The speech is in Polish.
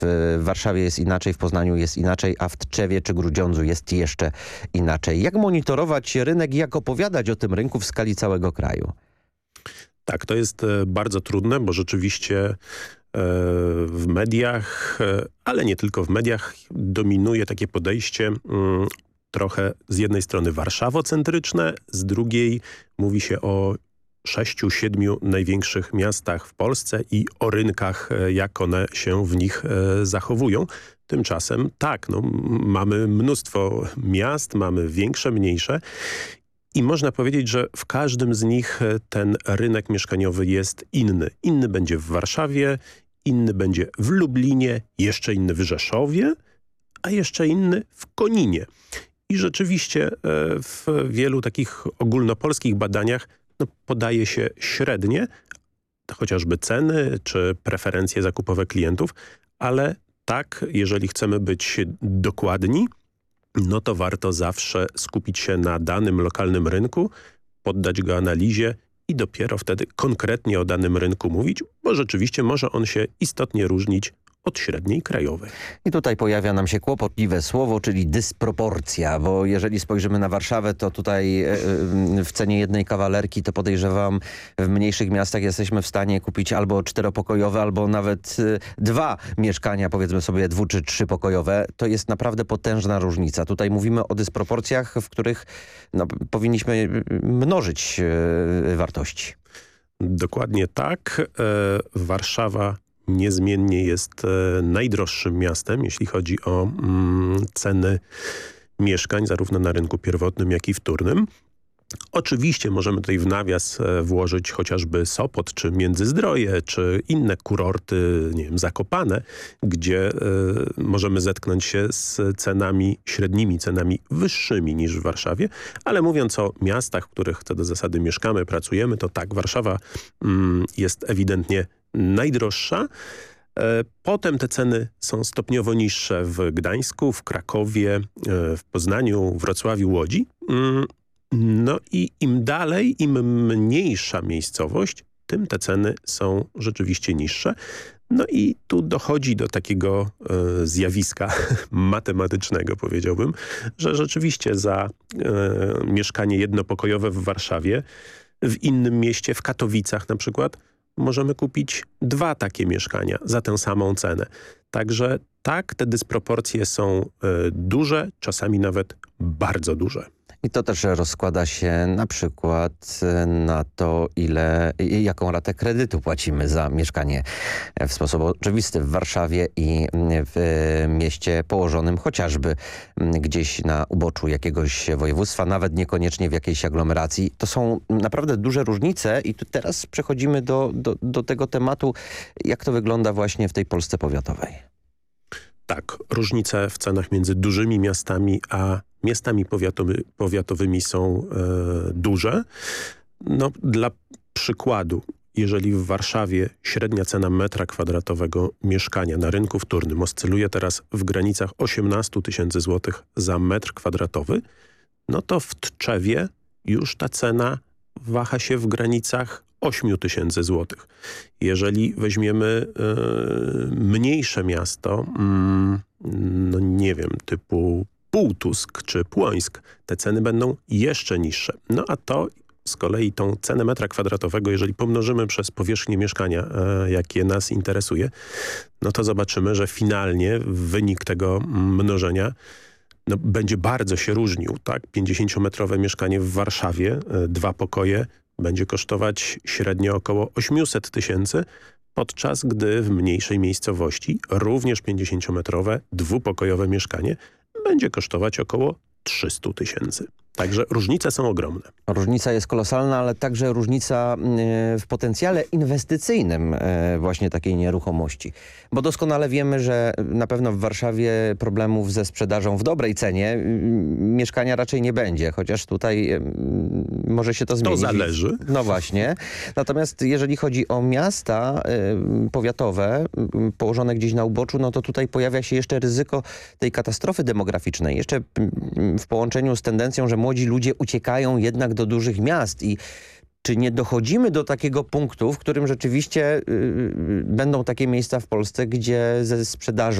w Warszawie jest inaczej, w Poznaniu jest inaczej, a w Tczewie czy Grudziądzu jest jeszcze inaczej. Jak monitorować rynek i jak opowiadać o tym rynku w skali całego kraju? Tak, to jest bardzo trudne, bo rzeczywiście w mediach, ale nie tylko w mediach, dominuje takie podejście trochę z jednej strony warszawocentryczne, z drugiej mówi się o 6-7 największych miastach w Polsce i o rynkach, jak one się w nich zachowują. Tymczasem tak, no, mamy mnóstwo miast, mamy większe, mniejsze i można powiedzieć, że w każdym z nich ten rynek mieszkaniowy jest inny. Inny będzie w Warszawie, inny będzie w Lublinie, jeszcze inny w Rzeszowie, a jeszcze inny w Koninie. I rzeczywiście w wielu takich ogólnopolskich badaniach podaje się średnie, chociażby ceny czy preferencje zakupowe klientów, ale tak, jeżeli chcemy być dokładni, no to warto zawsze skupić się na danym lokalnym rynku, poddać go analizie i dopiero wtedy konkretnie o danym rynku mówić, bo rzeczywiście może on się istotnie różnić od średniej krajowej. I tutaj pojawia nam się kłopotliwe słowo, czyli dysproporcja, bo jeżeli spojrzymy na Warszawę, to tutaj w cenie jednej kawalerki, to podejrzewam, w mniejszych miastach jesteśmy w stanie kupić albo 4-pokojowe, albo nawet 2 mieszkania, powiedzmy sobie 2- czy 3-pokojowe. To jest naprawdę potężna różnica. Tutaj mówimy o dysproporcjach, w których powinniśmy mnożyć wartości. Dokładnie tak. Warszawa niezmiennie jest najdroższym miastem, jeśli chodzi o ceny mieszkań, zarówno na rynku pierwotnym, jak i wtórnym. Oczywiście możemy tutaj w nawias włożyć chociażby Sopot, czy Międzyzdroje, czy inne kurorty, nie wiem, Zakopane, gdzie możemy zetknąć się z cenami, średnimi cenami wyższymi niż w Warszawie, ale mówiąc o miastach, w których co do zasady mieszkamy, pracujemy, to tak, Warszawa jest ewidentnie najdroższa. Potem te ceny są stopniowo niższe w Gdańsku, w Krakowie, w Poznaniu, Wrocławiu, Łodzi. No i im dalej, im mniejsza miejscowość, tym te ceny są rzeczywiście niższe. No i tu dochodzi do takiego zjawiska matematycznego, powiedziałbym, że rzeczywiście za mieszkanie jednopokojowe w Warszawie, w innym mieście, w Katowicach na przykład, możemy kupić 2 takie mieszkania za tę samą cenę. Także tak, te dysproporcje są duże, czasami nawet bardzo duże. I to też rozkłada się na przykład na to, jaką ratę kredytu płacimy za mieszkanie w sposób oczywisty w Warszawie i w mieście położonym chociażby gdzieś na uboczu jakiegoś województwa, nawet niekoniecznie w jakiejś aglomeracji. To są naprawdę duże różnice i tu teraz przechodzimy do tego tematu, jak to wygląda właśnie w tej Polsce powiatowej. Tak, różnice w cenach między dużymi miastami a miastami powiatowymi są duże. No, dla przykładu, jeżeli w Warszawie średnia cena metra kwadratowego mieszkania na rynku wtórnym oscyluje teraz w granicach 18 000 złotych za metr kwadratowy, no to w Tczewie już ta cena waha się w granicach 8 000 złotych. Jeżeli weźmiemy mniejsze miasto, no nie wiem, typu Półtusk czy Płońsk, te ceny będą jeszcze niższe. No a to z kolei tą cenę metra kwadratowego, jeżeli pomnożymy przez powierzchnię mieszkania, jakie nas interesuje, no to zobaczymy, że finalnie wynik tego mnożenia będzie bardzo się różnił. Tak? 50-metrowe mieszkanie w Warszawie, 2 pokoje, będzie kosztować średnio około 800 000, podczas gdy w mniejszej miejscowości również 50-metrowe, 2-pokojowe mieszkanie będzie kosztować około 300 000. Także różnice są ogromne. Różnica jest kolosalna, ale także różnica w potencjale inwestycyjnym właśnie takiej nieruchomości. Bo doskonale wiemy, że na pewno w Warszawie problemów ze sprzedażą w dobrej cenie mieszkania raczej nie będzie, chociaż tutaj może się to zmienić. To zależy. No właśnie. Natomiast jeżeli chodzi o miasta powiatowe położone gdzieś na uboczu, no to tutaj pojawia się jeszcze ryzyko tej katastrofy demograficznej. Jeszcze w połączeniu z tendencją, że młodzi ludzie uciekają jednak do dużych miast i czy nie dochodzimy do takiego punktu, w którym rzeczywiście będą takie miejsca w Polsce, gdzie ze sprzedażą